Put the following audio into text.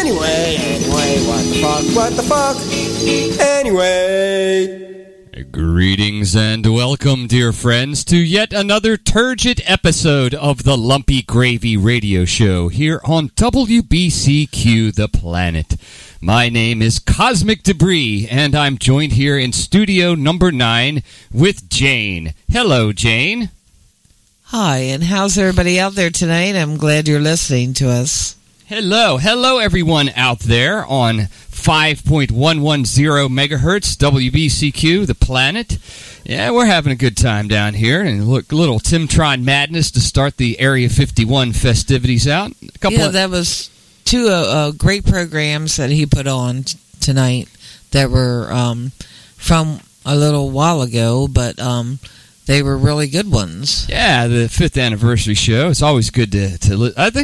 What the fuck? Anyway. Greetings and welcome, dear friends, to yet another turgid episode of the Lumpy Gravy Radio Show here on WBCQ The Planet. My name is Cosmic Debris, and I'm joined here in studio number 9 with Jane. Hello, Jane. Hi, and how's everybody out there tonight? I'm glad you're listening to us. Hello everyone out there on 5.110 megahertz, WBCQ, The Planet. Yeah, we're having a good time down here, and look, a little Timtron madness to start the Area 51 festivities out. That was two great programs that he put on tonight that were from a little while ago, but they were really good ones. Yeah, the 5th anniversary show. It's always good to I think